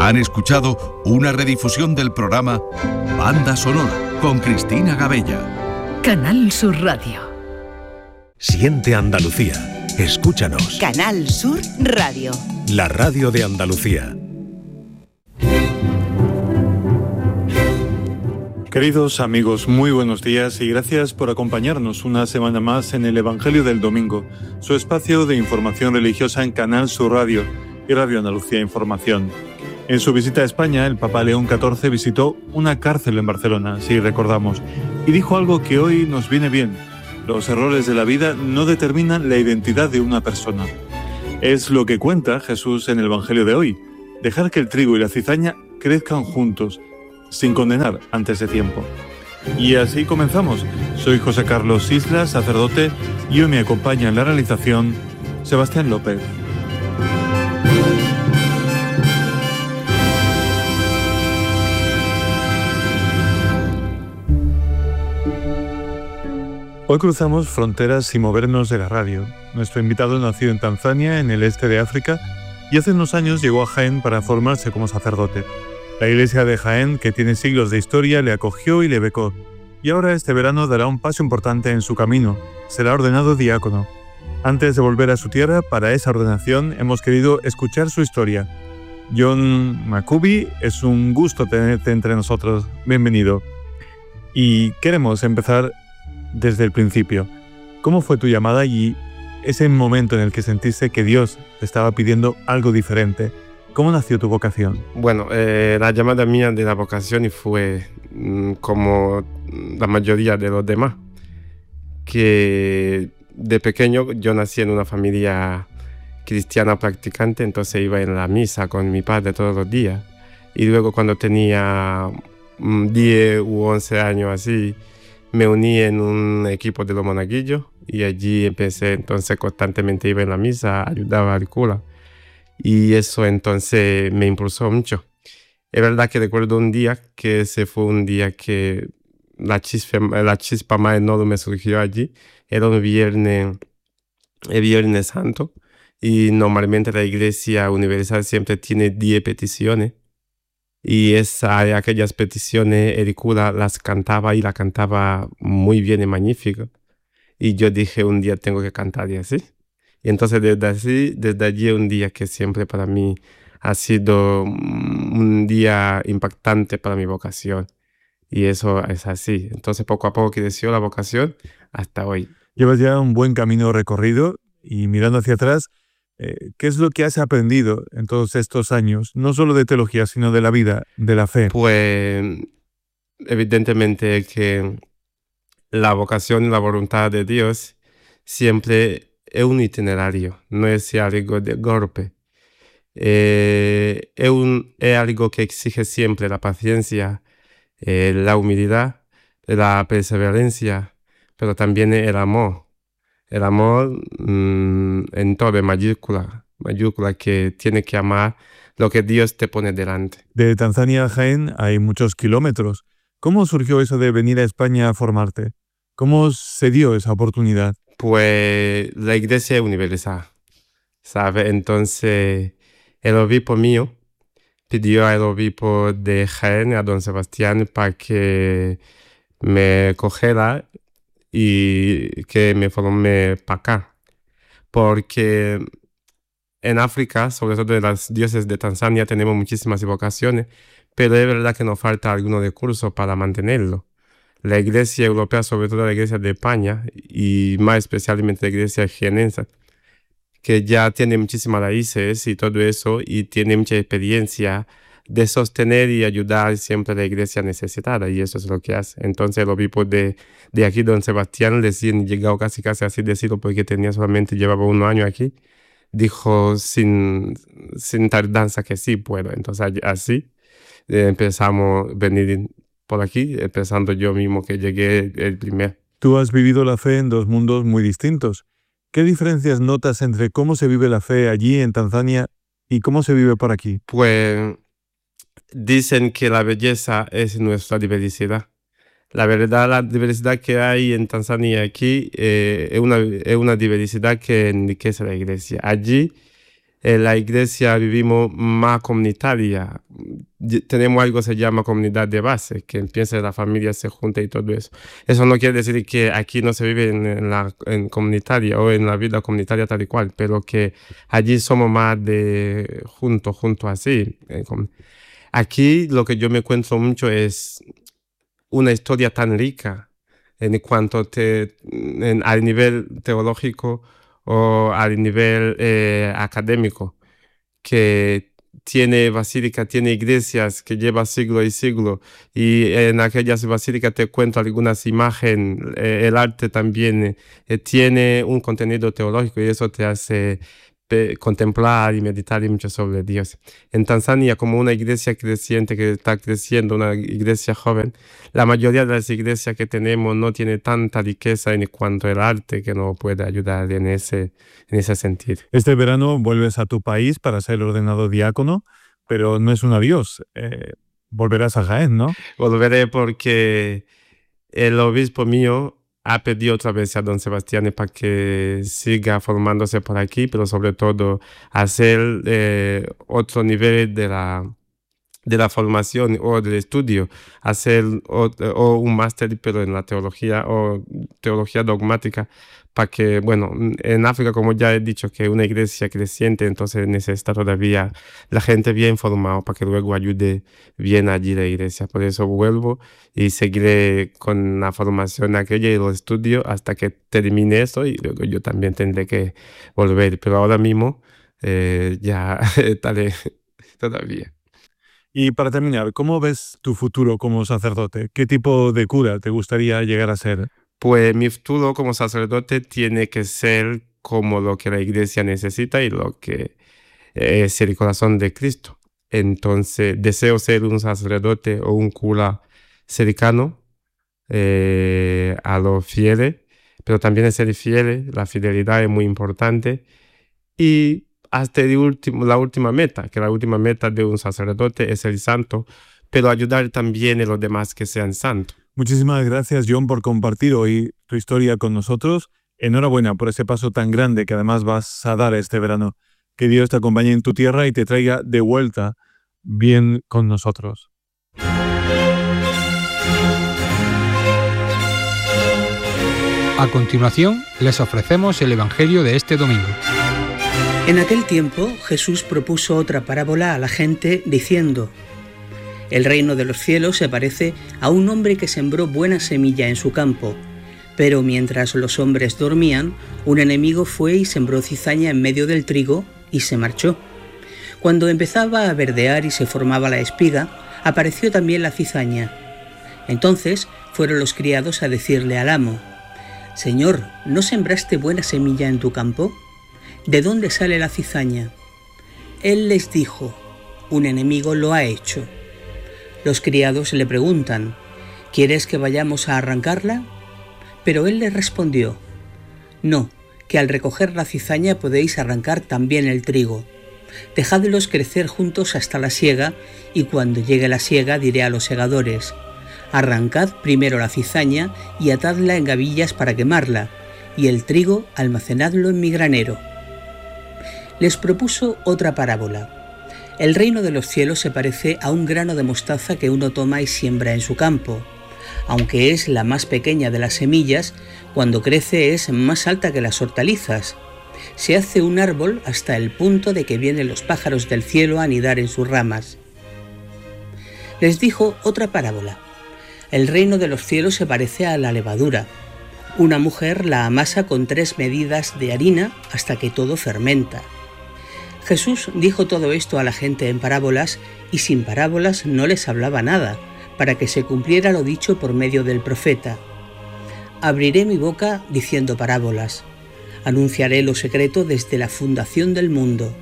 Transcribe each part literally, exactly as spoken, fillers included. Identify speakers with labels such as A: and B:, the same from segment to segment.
A: Han escuchado una redifusión del programa Banda Sonora con Cristina Gabella.
B: Canal Sur Radio.
C: Siente Andalucía. Escúchanos.
D: Canal Sur Radio.
C: La radio de Andalucía.
E: Queridos amigos, muy buenos días y gracias por acompañarnos una semana más en el Evangelio del Domingo, su espacio de información religiosa en Canal Sur Radio y Radio Andalucía Información. En su visita a España, el Papa León catorce visitó una cárcel en Barcelona, si recordamos, y dijo algo que hoy nos viene bien. Los errores de la vida no determinan la identidad de una persona. Es lo que cuenta Jesús en el Evangelio de hoy, dejar que el trigo y la cizaña crezcan juntos, sin condenar antes de tiempo. Y así comenzamos. Soy José Carlos Islas, sacerdote, y hoy me acompaña en la realización Sebastián López. Hoy cruzamos fronteras sin movernos de la radio. Nuestro invitado nació en Tanzania, en el este de África, y hace unos años llegó a Jaén para formarse como sacerdote. La iglesia de Jaén, que tiene siglos de historia, le acogió y le becó. Y ahora este verano dará un paso importante en su camino. Será ordenado diácono. Antes de volver a su tierra, para esa ordenación hemos querido escuchar su historia. John Makubi, es un gusto tenerte entre nosotros. Bienvenido. Y queremos empezar desde el principio. ¿Cómo fue tu llamada y ese momento en el que sentiste que Dios te estaba pidiendo algo diferente? ¿Cómo nació tu vocación?
F: Bueno, eh, la llamada mía de la vocación fue mm, como la mayoría de los demás, que de pequeño yo nací en una familia cristiana practicante, entonces iba en la misa con mi padre todos los días, y luego cuando tenía mm, diez u once años así, me uní en un equipo de los monaguillos y allí empecé, entonces constantemente iba en la misa, ayudaba al cura. Y eso entonces me impulsó mucho. Es verdad que recuerdo un día que ese fue un día que la chispa, la chispa más enorme surgió allí. Era un viernes, el Viernes Santo, y normalmente la Iglesia Universal siempre tiene diez peticiones. Y esa, aquellas peticiones el cura las cantaba y la cantaba muy bien y magnífico. Y yo dije, un día tengo que cantar y así. Y entonces desde, así, desde allí un día que siempre para mí ha sido un día impactante para mi vocación. Y eso es así. Entonces poco a poco creció la vocación hasta hoy.
E: Llevas ya un buen camino recorrido y mirando hacia atrás, eh, ¿qué es lo que has aprendido en todos estos años? No solo de teología, sino de la vida, de la fe.
F: Pues evidentemente que la vocación y la voluntad de Dios siempre es un itinerario, no es algo de golpe. Eh, es, un, es algo que exige siempre la paciencia, eh, la humildad, la perseverancia, pero también el amor. El amor mmm, en todo, en mayúscula, mayúscula, que tiene que amar lo que Dios te pone delante.
E: De Tanzania a Jaén hay muchos kilómetros. ¿Cómo surgió eso de venir a España a formarte? ¿Cómo se dio esa oportunidad?
F: Pues la iglesia es universal, ¿sabes? Entonces el obispo mío pidió al obispo de Jaén, a don Sebastián, para que me cogiera y que me formé para acá. Porque en África, sobre todo en las diócesis de Tanzania, tenemos muchísimas vocaciones, pero es verdad que nos falta algunos recursos para mantenerlo. La iglesia europea, sobre todo la iglesia de España, y más especialmente la iglesia jienense, que ya tiene muchísimas raíces y todo eso, y tiene mucha experiencia de sostener y ayudar siempre a la iglesia necesitada, y eso es lo que hace. Entonces el obispo de, de aquí, don Sebastián, recién llegado casi casi así decirlo, porque tenía solamente, llevaba un año aquí, dijo sin, sin tardanza que sí puedo. Entonces así eh, empezamos a venir por aquí, empezando yo mismo que llegué el primer.
E: Tú has vivido la fe en dos mundos muy distintos. ¿Qué diferencias notas entre cómo se vive la fe allí en Tanzania y cómo se vive por aquí?
F: Pues dicen que la belleza es nuestra diversidad. La verdad, la diversidad que hay en Tanzania aquí eh, es, una, es una diversidad que enriquece la iglesia. Allí en la iglesia vivimos más comunitaria, tenemos algo que se llama comunidad de base, que empieza la familia, se junta y todo eso. Eso no quiere decir que aquí no se vive en, en la en comunitaria o en la vida comunitaria tal y cual, pero que allí somos más de juntos, juntos así. Aquí lo que yo me encuentro mucho es una historia tan rica en cuanto te, en, al nivel teológico o al nivel eh, académico, que tiene basílica, tiene iglesias que lleva siglo y siglo, y en aquellas basílicas te cuento algunas imágenes, eh, el arte también eh, tiene un contenido teológico y eso te hace pe- contemplar y meditar mucho sobre Dios. En Tanzania, como una iglesia creciente que está creciendo, una iglesia joven, la mayoría de las iglesias que tenemos no tiene tanta riqueza en cuanto al arte que nos puede ayudar en ese, en ese sentido.
E: Este verano vuelves a tu país para ser ordenado diácono, pero no es un adiós. Eh, volverás a Jaén, ¿no?
F: Volveré porque el obispo mío ha pedido otra vez a don Sebastián para que siga formándose por aquí, pero sobre todo hacer eh, otro nivel de la, de la formación o del estudio, hacer o, o un máster, pero en la teología o teología dogmática, para que, bueno, en África, como ya he dicho, que es una iglesia creciente, entonces necesita todavía la gente bien formada para que luego ayude bien allí la iglesia. Por eso vuelvo y seguiré con la formación aquella y los estudios hasta que termine eso y luego yo también tendré que volver. Pero ahora mismo eh, ya estaré todavía.
E: Y para terminar, ¿cómo ves tu futuro como sacerdote? ¿Qué tipo de cura te gustaría llegar a ser?
F: Pues mi futuro como sacerdote tiene que ser como lo que la iglesia necesita y lo que es el corazón de Cristo. Entonces, deseo ser un sacerdote o un cura cercano eh, a los fieles, pero también ser fiel, la fidelidad es muy importante. Y hasta el último, la última meta, que la última meta de un sacerdote es el santo, pero ayudar también a los demás que sean santos.
E: Muchísimas gracias, John, por compartir hoy tu historia con nosotros. Enhorabuena por ese paso tan grande que además vas a dar este verano. Que Dios te acompañe en tu tierra y te traiga de vuelta bien con nosotros.
B: A continuación, les ofrecemos el Evangelio de este domingo.
G: En aquel tiempo, Jesús propuso otra parábola a la gente diciendo: El reino de los cielos se parece a un hombre que sembró buena semilla en su campo, pero mientras los hombres dormían, un enemigo fue y sembró cizaña en medio del trigo y se marchó. Cuando empezaba a verdear y se formaba la espiga, apareció también la cizaña. Entonces fueron los criados a decirle al amo: Señor, ¿no sembraste buena semilla en tu campo? ¿De dónde sale la cizaña? Él les dijo: Un enemigo lo ha hecho. Los criados le preguntan: ¿Quieres que vayamos a arrancarla? Pero él les respondió: No, que al recoger la cizaña podéis arrancar también el trigo. Dejadlos crecer juntos hasta la siega, y cuando llegue la siega diré a los segadores: Arrancad primero la cizaña y atadla en gavillas para quemarla, y el trigo almacenadlo en mi granero. Les propuso otra parábola. El reino de los cielos se parece a un grano de mostaza que uno toma y siembra en su campo. Aunque es la más pequeña de las semillas, cuando crece es más alta que las hortalizas. Se hace un árbol hasta el punto de que vienen los pájaros del cielo a anidar en sus ramas. Les dijo otra parábola. El reino de los cielos se parece a la levadura. Una mujer la amasa con tres medidas de harina hasta que todo fermenta. Jesús dijo todo esto a la gente en parábolas, y sin parábolas no les hablaba nada, para que se cumpliera lo dicho por medio del profeta. Abriré mi boca diciendo parábolas, anunciaré lo secreto desde la fundación del mundo.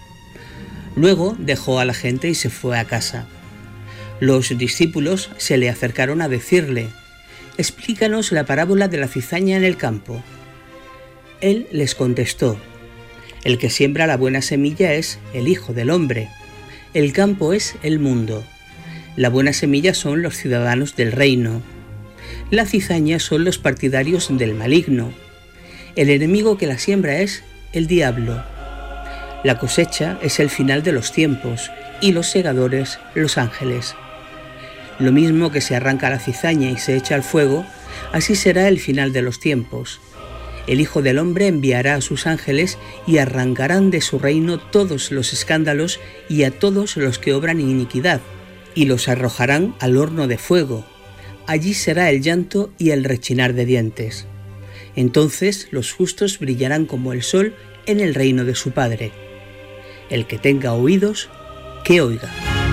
G: Luego dejó a la gente y se fue a casa. Los discípulos se le acercaron a decirle: Explícanos la parábola de la cizaña en el campo. Él les contestó: El que siembra la buena semilla es el Hijo del Hombre. El campo es el mundo. La buena semilla son los ciudadanos del reino. La cizaña son los partidarios del maligno. El enemigo que la siembra es el diablo. La cosecha es el final de los tiempos y los segadores los ángeles. Lo mismo que se arranca la cizaña y se echa al fuego, así será el final de los tiempos. El Hijo del Hombre enviará a sus ángeles y arrancarán de su reino todos los escándalos y a todos los que obran iniquidad, y los arrojarán al horno de fuego. Allí será el llanto y el rechinar de dientes. Entonces los justos brillarán como el sol en el reino de su Padre. El que tenga oídos, que oiga.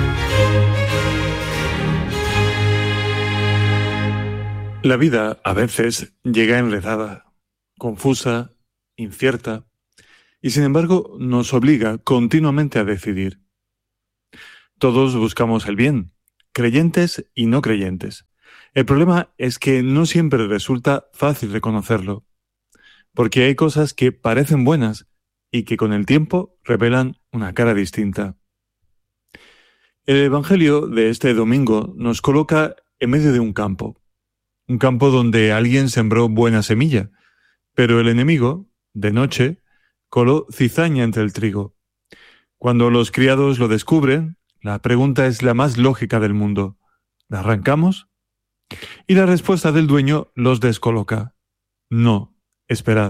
E: La vida a veces llega enredada, confusa, incierta, y sin embargo nos obliga continuamente a decidir. Todos buscamos el bien, creyentes y no creyentes. El problema es que no siempre resulta fácil reconocerlo, porque hay cosas que parecen buenas y que con el tiempo revelan una cara distinta. El Evangelio de este domingo nos coloca en medio de un campo. Un campo donde alguien sembró buena semilla, pero el enemigo, de noche, coló cizaña entre el trigo. Cuando los criados lo descubren, la pregunta es la más lógica del mundo. ¿La arrancamos? Y la respuesta del dueño los descoloca. No, esperad.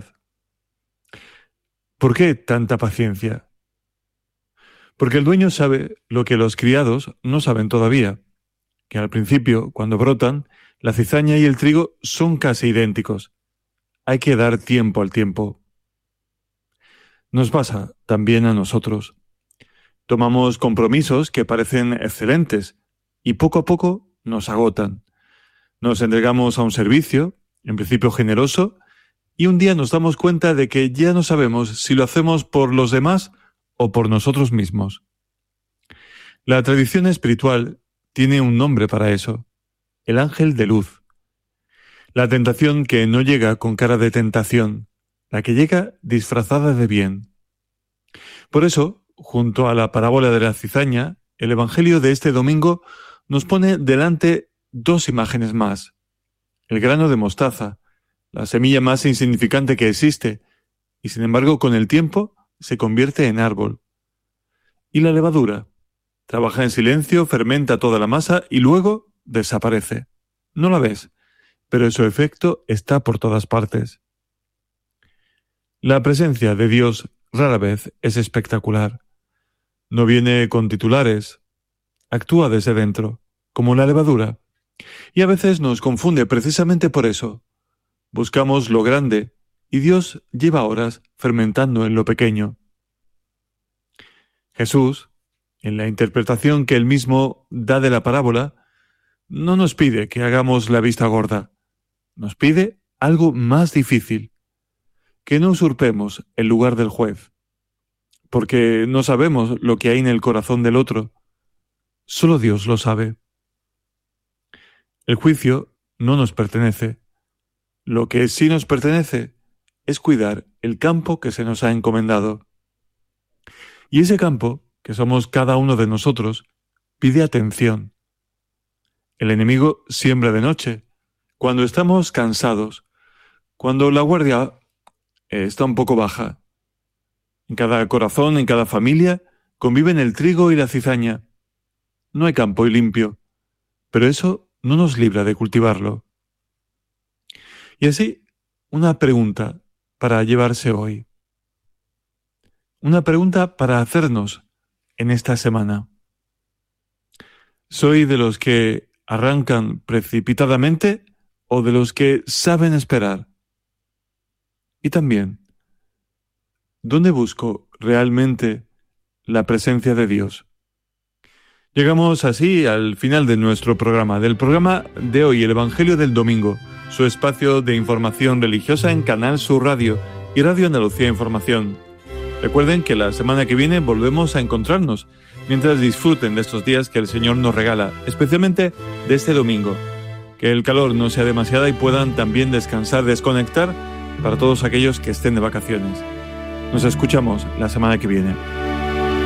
E: ¿Por qué tanta paciencia? Porque el dueño sabe lo que los criados no saben todavía, que al principio, cuando brotan, la cizaña y el trigo son casi idénticos. Hay que dar tiempo al tiempo. Nos pasa también a nosotros. Tomamos compromisos que parecen excelentes y poco a poco nos agotan. Nos entregamos a un servicio, en principio generoso, y un día nos damos cuenta de que ya no sabemos si lo hacemos por los demás o por nosotros mismos. La tradición espiritual tiene un nombre para eso: el ángel de luz. La tentación que no llega con cara de tentación, la que llega disfrazada de bien. Por eso, junto a la parábola de la cizaña, el Evangelio de este domingo nos pone delante dos imágenes más. El grano de mostaza, la semilla más insignificante que existe, y sin embargo con el tiempo se convierte en árbol. Y la levadura, trabaja en silencio, fermenta toda la masa y luego desaparece. No la ves, pero su efecto está por todas partes. La presencia de Dios rara vez es espectacular. No viene con titulares, actúa desde dentro, como la levadura, y a veces nos confunde precisamente por eso. Buscamos lo grande y Dios lleva horas fermentando en lo pequeño. Jesús, en la interpretación que él mismo da de la parábola, no nos pide que hagamos la vista gorda. Nos pide algo más difícil, que no usurpemos el lugar del juez, porque no sabemos lo que hay en el corazón del otro. Solo Dios lo sabe. El juicio no nos pertenece. Lo que sí nos pertenece es cuidar el campo que se nos ha encomendado. Y ese campo, que somos cada uno de nosotros, pide atención. El enemigo siembra de noche, cuando estamos cansados, cuando la guardia está un poco baja. En cada corazón, en cada familia, conviven el trigo y la cizaña. No hay campo limpio, pero eso no nos libra de cultivarlo. Y así, una pregunta para llevarse hoy. Una pregunta para hacernos en esta semana. ¿Soy de los que arrancan precipitadamente o de los que saben esperar? Y también, ¿dónde busco realmente la presencia de Dios? Llegamos así al final de nuestro programa, del programa de hoy, el Evangelio del Domingo, su espacio de información religiosa en Canal Sur Radio y Radio Andalucía Información. Recuerden que la semana que viene volvemos a encontrarnos, mientras disfruten de estos días que el Señor nos regala, especialmente de este domingo. Que el calor no sea demasiado y puedan también descansar, desconectar para todos aquellos que estén de vacaciones. Nos escuchamos la semana que viene.